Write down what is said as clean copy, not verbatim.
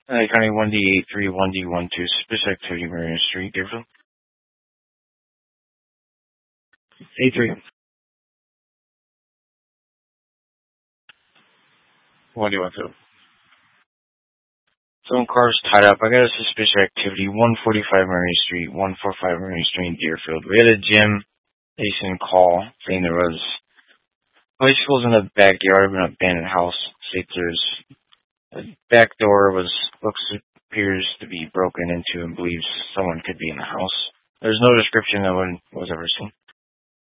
County 1D83, 1D12, suspicious activity, Marion Street, Deerfield. A3. 1D12. Some cars tied up. I got a suspicious activity, 145 Marion Street, 145 Marion Street, Deerfield. We had a Jim Mason call saying there was bicycles in the backyard of an abandoned house. States there's the back door appears to be broken into and believes someone could be in the house. There's no description of when it was ever seen.